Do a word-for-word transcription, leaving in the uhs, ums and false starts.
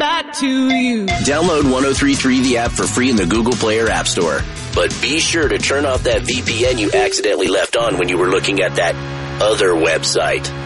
that to you. Download one oh three point three the app for free in the Google Play or App Store. But be sure to turn off that V P N you accidentally left on when you were looking at that other website.